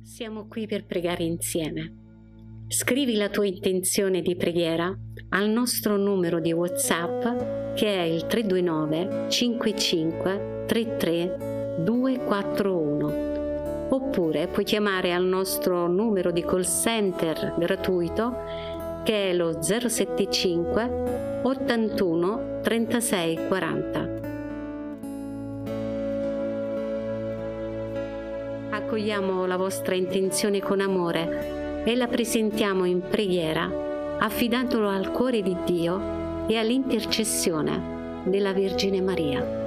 Siamo qui per pregare insieme. Scrivi la tua intenzione di preghiera al nostro numero di WhatsApp che è il 329 55 33 241. Oppure puoi chiamare al nostro numero di call center gratuito che è lo 075 81 36 40. Accogliamo la vostra intenzione con amore e la presentiamo in preghiera, affidandolo al cuore di Dio e all'intercessione della Vergine Maria.